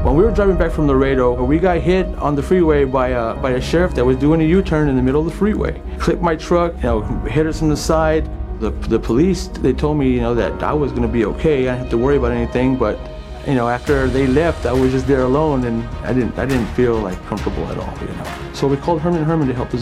When we were driving back from Laredo, we got hit on the freeway by a sheriff that was doing a U-turn in the middle of the freeway. Clipped my truck, hit us on the side. The police, they told me, that I was gonna be okay. I didn't have to worry about anything, but after they left, I was just there alone, and I didn't feel like comfortable at all. So we called Herman to help us